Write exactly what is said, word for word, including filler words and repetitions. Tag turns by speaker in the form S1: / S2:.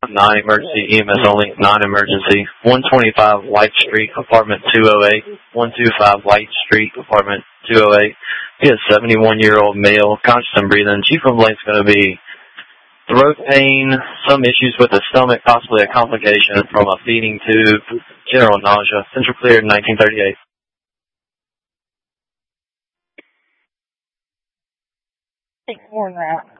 S1: non-emergency, E M S only, non-emergency. one twenty-five White Street, apartment two oh eight. one twenty-five White Street, apartment two oh eight. He is a seventy-one-year-old male, conscious and breathing. Chief complaint's going to be throat pain, some issues with the stomach, possibly a complication from a feeding tube, general nausea. Central cleared nineteen thirty-eight.
S2: Take more than that.